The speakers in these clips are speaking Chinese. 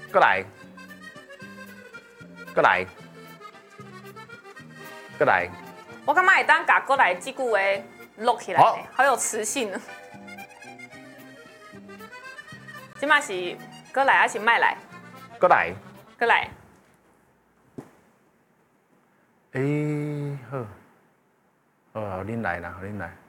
过来，过来，过来。 我感觉会当甲过来这句话录起来好， 好有磁性呢。即嘛是过来还是卖来？ 过来。 过来。 好，好，恁来啦，恁来。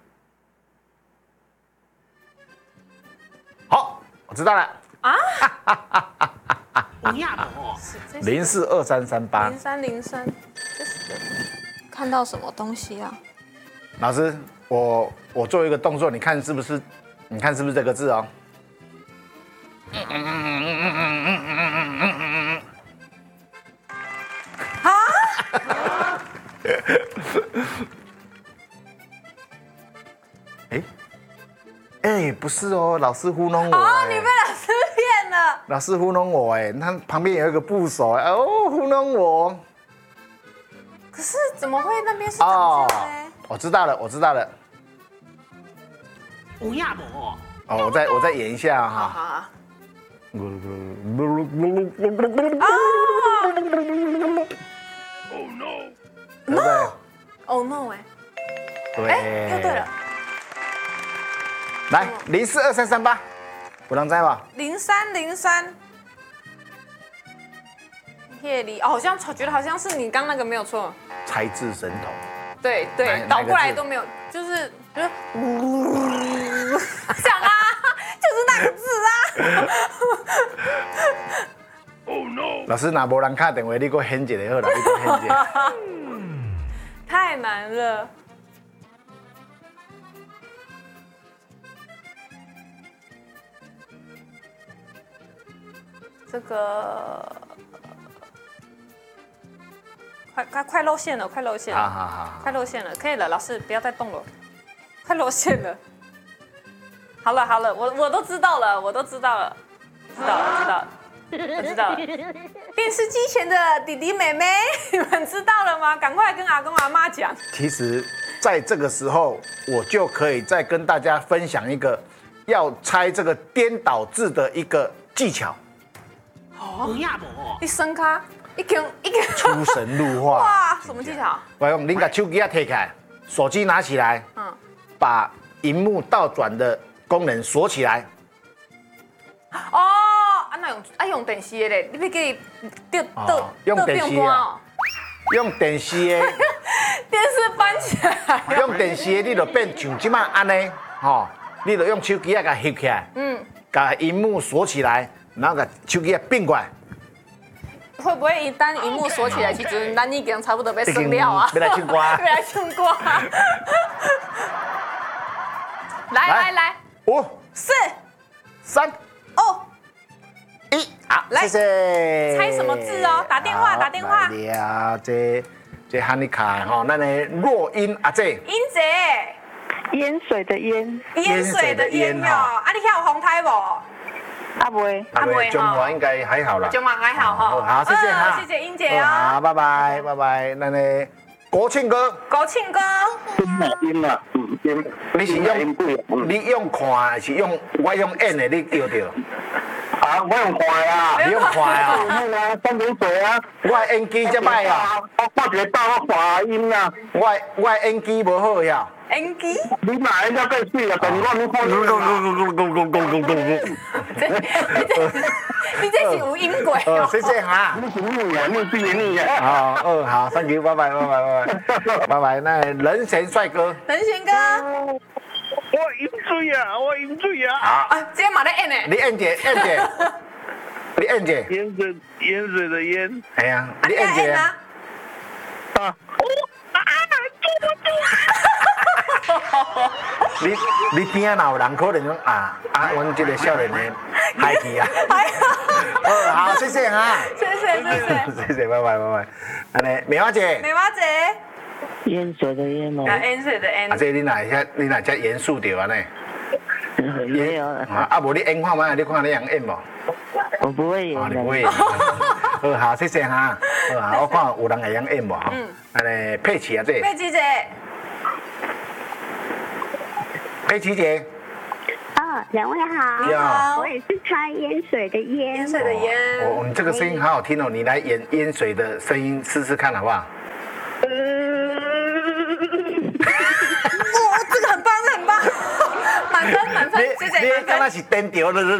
好，我知道了。 啊？ 不要我。 042338。 0303，这是看到什么东西啊？ 老师，我做一个动作，你看是不是？你看是不是这个字哦？不是哦，老师糊弄我。 哦，你被老师骗了。 老师糊弄我哎，他旁边有一个部首哦，糊弄我。 可是怎么会那边是长这样呢？ 我知道了，我知道了。 不要我。 哦，我再演一下哈。 好。 Oh no！ 对不对 ？Oh no！ 哎， 对， 又对了。 来042338，有人知吧 ？0303。夜里哦，好像觉得好像是你刚那个没有错。 猜字神童。 对对，倒过来都没有，就是想啊，就是那个字啊。 Oh no！ 老师，若无人打电话，你给我演一个好了，你给我演一个。 太难了。这个快露馅了，快露馅了， 好， 快露馅了，可以了，老师不要再动了，快露馅了。好了，我都知道了，我知道了。电视机前的弟弟妹妹，你们知道了吗？赶快跟阿公阿妈讲。 其实，在这个时候，我就可以再跟大家分享一个要猜这个颠倒字的一个技巧。 不要我。 你伸开，一根。 出神入化。 哇，什么技巧？ 我用您把手机提起来，手机拿起来，把荧幕倒转的功能锁起来。 哦，那用电视的嘞，你要给用电视啊，用电视的， 电视翻起来， 用电视的你就变像这么安尼，你就用手机啊给它翕起来，把荧幕锁起来，然后把手机啊并过来。 会不会一旦荧幕锁起来，其实咱已经差不多被删掉啊？ 要来唱歌， 要来唱歌。来 ，5、 4、 3、 2、 1，好， 来谢谢。 猜什么字哦？打电话。 来啊，这喊你卡吼，咱的弱音阿姐。 英姐。 淹水的淹。 淹水的淹哦。啊，你看有红台不？ 阿妹， 中华应该还好啦。 中华还好哈。 好，谢谢哈。 谢谢英姐哦。 好，拜拜。咱的国庆哥。 淹啊， 你是用看还是用我用演的？你叫着？ 啊，我用看啊， 你用看啊？ 用啊，三点水啊， 我演技这歹啊！ 我觉得我发音啊， 我演技无好呀。 演技？ 你哪人家更水啊？但是我没看你你这是有音轨哦。 谢谢哈。 你是你啊，你是你啊。 好，thank you，拜拜。那人贤帅哥。 人贤哥。 我饮水啊。 好。 今天嘛在演呢。 你演姐。你演姐。 淹水的淹。 哎呀，你演姐。 啊。 你边仔哪有人可能讲阮这个少年的孩子啊。好，谢谢哈。谢谢，拜拜。安尼，梅花姐。 淹水的淹哦。 淹水的淹。 这你哪遮严肃着安尼？ 没有。 无你演看嘛？你看你能演无？ 我不会演。 你不会演。好，谢谢哈。我看有人会演无？安尼佩奇啊，这。 佩奇姐。 佩奇姐。 啊， 两位好， 你好我也是猜淹水的淹， 淹水的淹。 哦，你这个声音好好听哦，你来演淹水的声音试试看好不好？ 哇，这个很棒，这个很棒，满分满分，谢谢你满分， 刚刚是颠掉了，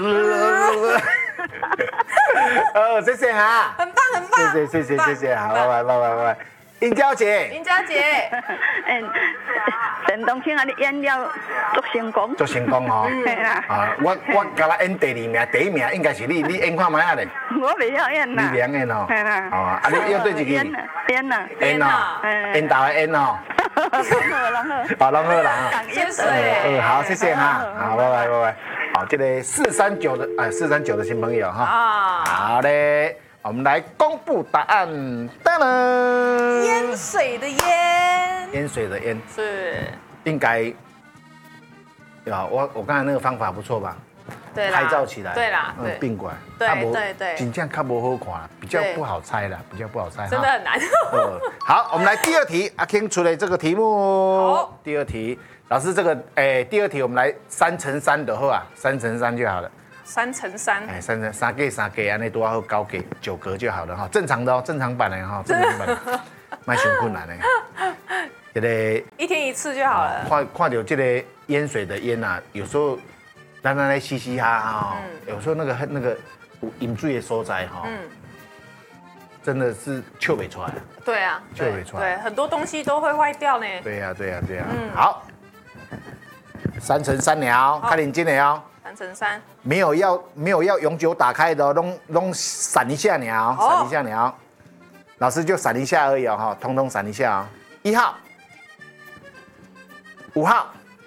谢谢啊， 很棒很棒， 谢谢，好，拜拜。英娇姐， 林佳姐， 陈冬青啊，你演了足成功， 做成功哦。 嘿啦， 啊，我甲他演第2名，第1名应该是你演看卖啊咧。 我袂晓演啦， 你袂演哦。 嘿啦， 哦，啊，你要对一个演啦， 演哦，演大的演哦。好，拢好啦。 淹水， 好，谢谢哈，好，拜拜。好，这个439的新朋友哈。 啊， 好嘞，我们来公布答案。噔噔， 淹水的淹淹水的淹， 是， 应该有我刚才那个方法不错吧？ 对啦， 拍照起来， 对啦，对， 并管， 对较无对真正较无好看，比较不好猜啦，比较不好猜。 真的很难。 好，我们来第2题，阿 King 出了这个题目。 好， 第2题，老师这个第2题我们来3乘3的话，3乘3就好了。 3乘3， 3格3格，安尼多好9格9格就好了哈，正常的哦，正常版的哈，正常版的，蛮辛困难的。这个一天一次就好了。 看到这个淹水的淹啊，有时候咱来嘻嘻哈哈哈，有时候那个有饮水的所在哈，真的是笑不出来。 对啊， 笑不出来。 对，很多东西都会坏掉呢。 对呀。好，3乘3了，看认真的哦。 3乘3， 没有要永久打开的哦，拢闪一下鸟，闪一下鸟，老师就闪一下而已哦，哈，通通闪一下哦。1号、5号，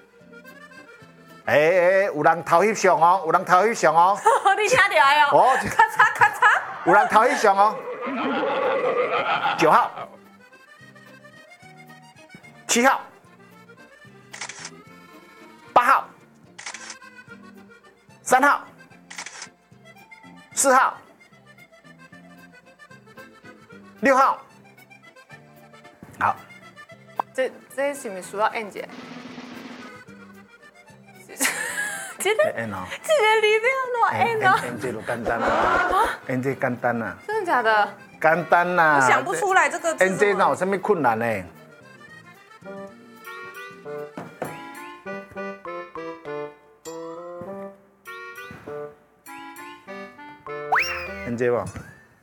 有人头翕相哦，有人头翕相哦， 你听到哎哦， 哦， 咔嚓咔嚓， 有人头翕相哦。9号、7号、8号。 3号、4号、6号，好， 这是不是需要按键？真的， 按哦， 这个里面要按哦。 按这就简单啦，按这简单啦， 真的假的？ 简单啦， 我想不出来这个字。 按这哪有什么困难呢？按这吧。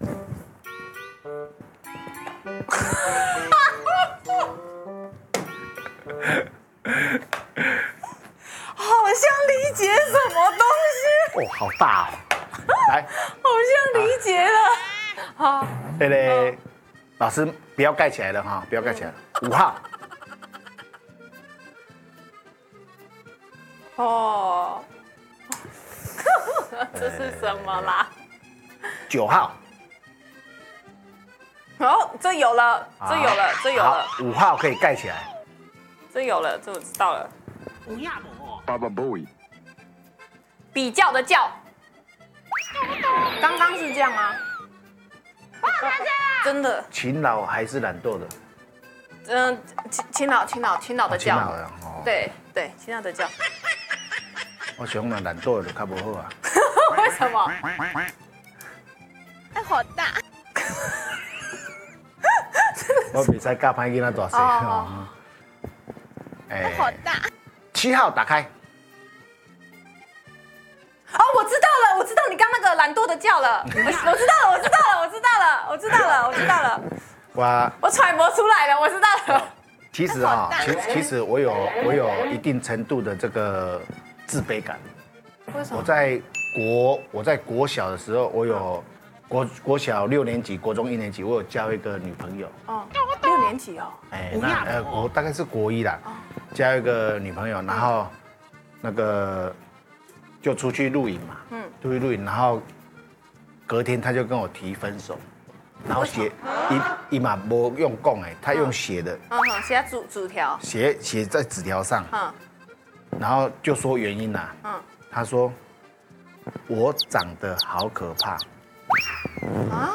好像理解什么东西， 哦，好大哦！来， 好像理解了。好， 对嘞，老师不要盖起来了哈，不要盖起来。5号， 哦，这是什么啦？ 9号， 哦，这有了，这有了，这有了， 5号可以盖起来。 这有了，这我知道了。 有影无？ Baba Bowie， 比较的较，刚刚是这样吗？真的， 勤劳还是懒惰的？ 青岛的勤劳较， 的哦。 对对，青岛的较。 我想嘛，懒惰的就较无好啊。 为什么？ 好大， 我比赛教歹囡仔大细哦。哎， 好大。 7号打开。 哦，我知道了，我知道你刚那个懒惰的叫了，我知道了，我知道了，我揣摩出来了，我知道了。 其实啊，其实我有一定程度的这个自卑感。 为什么？ 我在国小的时候，我有国小6年级、国中1年级，我有交一个女朋友。 哦，6年级哦。 哎，那我大概是国1啦，交一个女朋友，然后那个就出去露营嘛，出去露营，然后隔天他就跟我提分手，然后一嘛没用讲哎，他用写的， 写在纸条， 写在纸条上，然后就说原因啦，他说我长得好可怕，啊，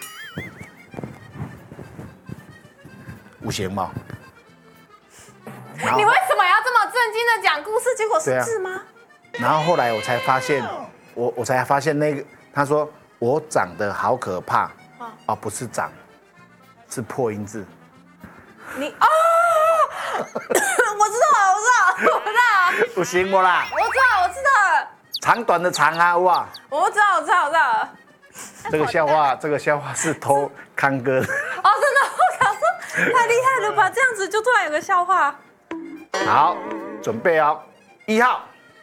有行吗？ 你为什么要这么震惊的讲故事？结果是字吗？ 然后后来我才发现，我才发现那个他说我长得好可怕，哦，不是长，是破音字。 你哦，我知道， 不行不啦？ 我知道了。 长短的长啊，哇！ 我知道了。 这个笑话是偷康哥的。 哦，真的，我想说太厉害了吧？这样子就突然有个笑话。 好，准备哦，1号。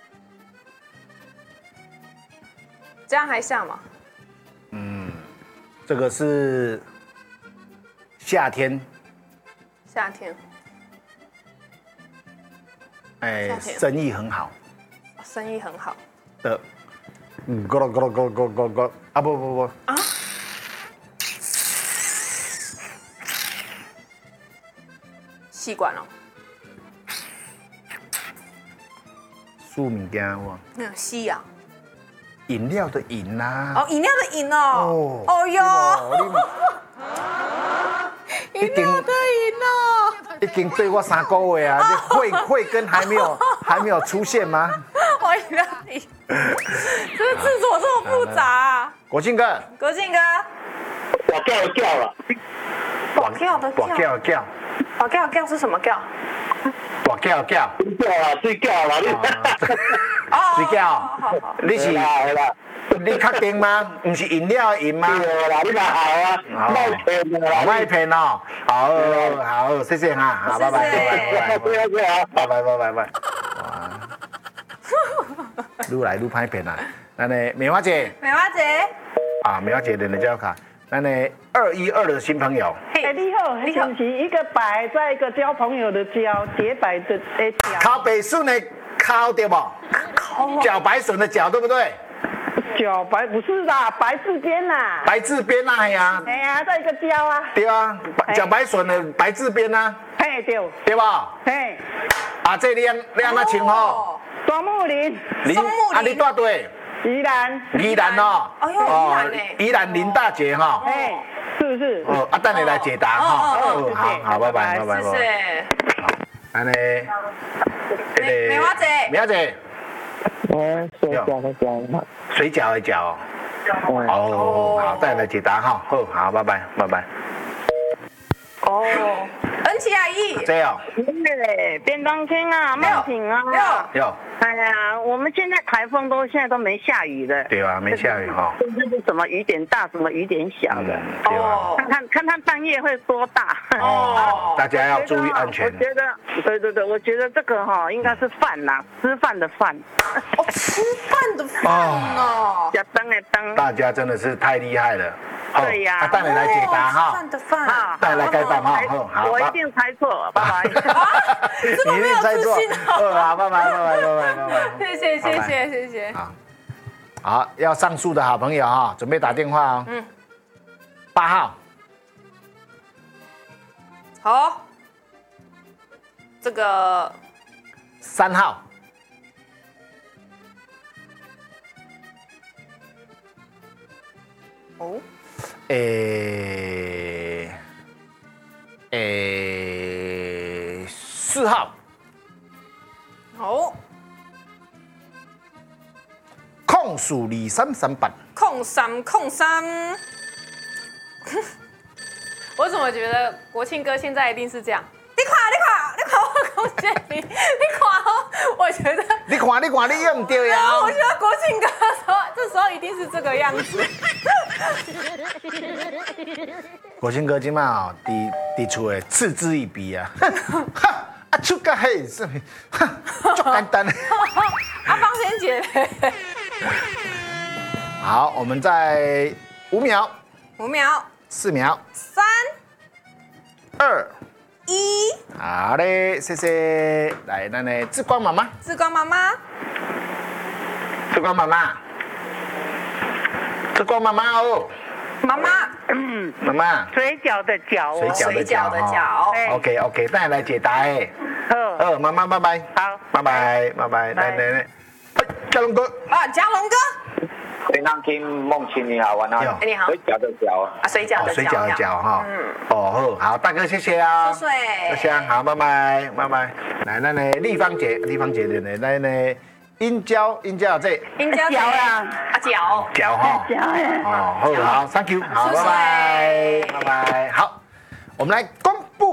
这样还像吗？ 这个是夏天， 夏天， 哎， 夏天生意很好生意很好的，咕噜咕噜咕噜咕噜咕噜啊不啊， 吸管哦， 输物件哇， 吸啊， 饮料的饮呐， 哦，饮料的饮哦，哦哟，饮料的饮哦， 已经对我3个月啊，你慧根还没有出现吗？ 我饮料的饮，这个字怎么这么复杂啊？ 国庆哥， 国庆哥， 我叫了， 我叫的叫，我叫是什么叫？ 我叫， 睡觉了，你。 睡觉， 好， 你是你确定吗？不是饮料的饮吗？ 对啦，你嘛好啊，卖骗的啦， 卖骗哦，好，谢谢哈，好，拜拜。哇，愈来愈歹骗啦。咱的梅花姐啊，梅花姐的叫卡，咱的212的新朋友， 哎，你好，你是不是一个白在一个交朋友的交，洁白的交？ 靠北顺的靠对不？茭白笋的茭对不对？ 茭白不是啦，白字边啦。 白字边那嘿呀。 哎呀，在一个交啊。 对啊，茭白笋的白字边啊。 嘿，对。 对吧？ 嘿。 啊，这你安怎称呼？ 双木林。 啊，你带队？ 宜兰。 宜兰哦。 哎呦，宜兰嘞。 宜兰林大姐哈。 哎，是不是？ 哦，啊，等你来解答哈。好，拜拜。 谢谢。 安尼。 梅花姐。 水饺的饺。哦，好，等你来解答哈。好，拜拜。 哦，恩琪阿姨。 这样。 对，便当厅啊，卖品啊。 有。 哎呀，我们现在台风现在都没下雨的。 对啊，没下雨哈。 这是什么雨点大，什么雨点小的。 对啊。 看它半夜会多大。 哦，大家要注意安全。 我觉得，对，我觉得这个应该是饭啦，吃饭的饭。 哦，吃饭的饭哦。 加灯的灯。 大家真的是太厉害了。 对呀。 带你来解答哈。 吃饭的饭。 带你来解答哈。好。 我一定猜错，拜拜。 这么没有自信哦。 好，拜拜。 谢谢。 好，要上诉的好朋友哈，准备打电话哦。8号。 好。这个。 3号。 哦。 4号。 好。 控诉2338。 控3。我怎么觉得国庆哥现在一定是这样？你看我恭喜你，我觉得。 你看，你用唔对呀。 我觉得国庆哥这时候一定是这个样子。 国庆哥今晚哦，伫厝诶嗤之以鼻啊！啊，出个嘿，是，足简单。 阿芳先姐。 好，我们在5秒。 5秒。 4秒。 3、 2、 1。 好嘞，谢谢。来，咱的志光妈妈。 志光妈妈。 哦。 妈妈。 妈妈。 水饺的饺。 水饺的饺。 OK， 带你来解答哎。妈妈，拜拜。 好， 拜拜。来，嘉龙哥。 啊，嘉龙哥。 便当厅梦晴你好，晚安。 你好。 水饺的饺啊。 水饺的饺哈。好，大哥谢谢啊。 谢谢。 好，拜拜。来，咱的立芳姐的呢，咱的英娇这英娇脚啦， 啊脚， 脚哈， 脚哎。 哦，好，Thank you，好，拜拜，好，我们来公